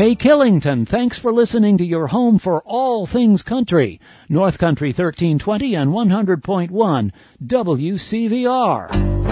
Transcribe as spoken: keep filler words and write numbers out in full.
Hey Killington, thanks for listening to your home for all things country. North Country thirteen twenty and one hundred point one W C V R.